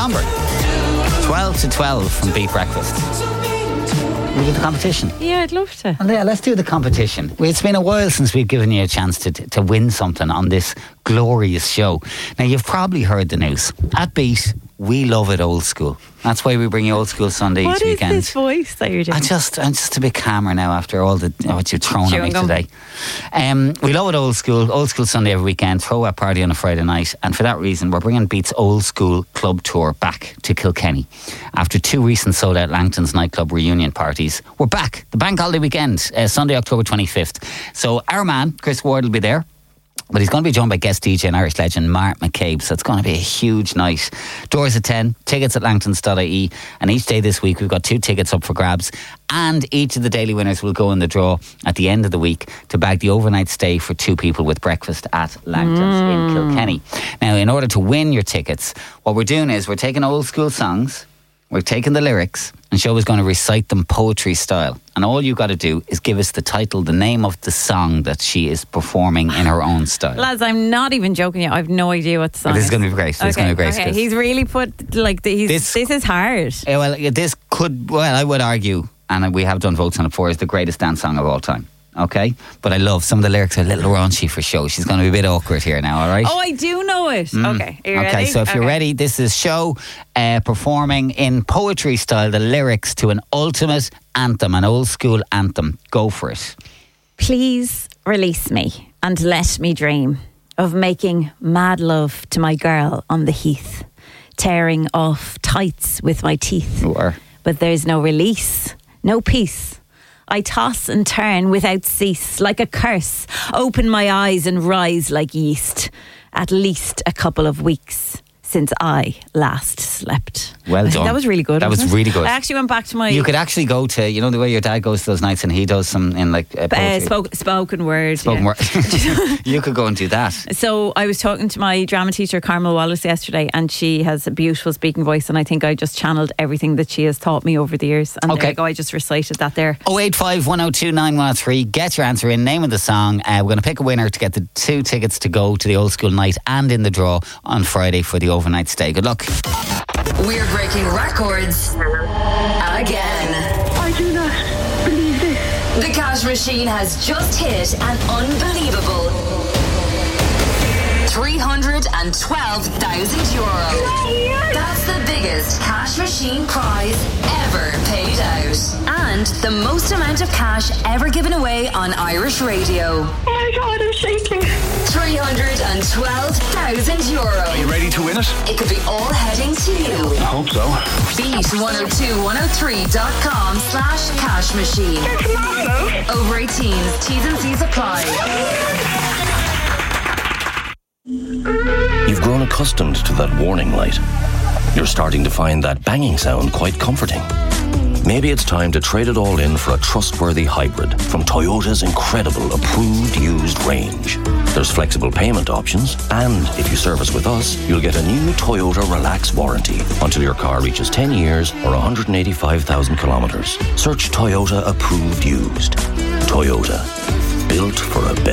Somber. 12 to 12 from Beat Breakfast. We do the competition. Yeah, I'd love to. Well, yeah, let's do the competition. It's been a while since we've given you a chance to win something on this glorious show. Now, you've probably heard the news. At Beat, we love it old school. That's why we bring you Old School Sunday each weekend. What is this voice that you're doing? I'm just a bit calmer now after all the what you've thrown at me today. We love it old school Sunday every weekend, throw a party on a Friday night, and for that reason we're bringing Beat's Old School Club Tour back to Kilkenny. After 2 recent sold out Langton's nightclub reunion parties, we're back, the bank holiday weekend, Sunday October 25th. So our man, Chris Ward, will be there. But he's going to be joined by guest DJ and Irish legend Mark McCabe. So it's going to be a huge night. Doors at 10, tickets at langtons.ie. And each day this week we've got 2 tickets up for grabs. And each of the daily winners will go in the draw at the end of the week to bag the overnight stay for 2 people with breakfast at Langton's in Kilkenny. Now, in order to win your tickets, what we're doing is we're taking old school songs, we're taking the lyrics, and Show is going to recite them poetry style. And all you got to do is give us the title, the name of the song that she is performing in her own style. Lads, I'm not even joking yet. I have no idea what the song is. This is going to be great. This is going to be great. Okay. He's really put, like, this is hard. Well, this could, I would argue, and we have done votes on it before, is the greatest dance song of all time. Okay? But I love some of the lyrics are a little raunchy for Show. She's going to be a bit awkward here now, all right? Oh, I do know it. Okay. Are you ready? Okay, so if you're ready, this is Show performing in poetry style the lyrics to an ultimate anthem, an old school anthem. Go for it. Please release me and let me dream of making mad love to my girl on the heath, tearing off tights with my teeth. But there's no release, no peace. I toss and turn without cease, like a curse. Open my eyes and rise like yeast. At least a couple of weeks since I last slept. Well done. That was really good. That was really good. I actually went back to my... You could actually go to, you know the way your dad goes to those nights and he does some in like spoken word. Word. You could go and do that. So I was talking to my drama teacher Carmel Wallace yesterday, and she has a beautiful speaking voice, and I think I just channeled everything that she has taught me over the years. And there you go, I just recited that there. 085 102 9103. Get your answer in, name of the song. We're going to pick a winner to get the 2 tickets to go to the Old School night and in the draw on Friday for the overnight stay. Good luck. We're breaking records again. I do not believe this. The Cash Machine has just hit an unbelievable €312,000. That's the biggest Cash Machine prize ever paid out. And the most amount of cash ever given away on Irish radio. Oh my God, I'm shaking. €312,000. Are you ready to win it? It could be all heading to you. I hope so. Beat102103.com/cash machine. That's marvelous. Over 18s, T's and C's apply. You've grown accustomed to that warning light. You're starting to find that banging sound quite comforting. Maybe it's time to trade it all in for a trustworthy hybrid from Toyota's incredible approved used range. There's flexible payment options, and if you service with us, you'll get a new Toyota Relax warranty until your car reaches 10 years or 185,000 kilometres. Search Toyota approved used. Toyota, built for a better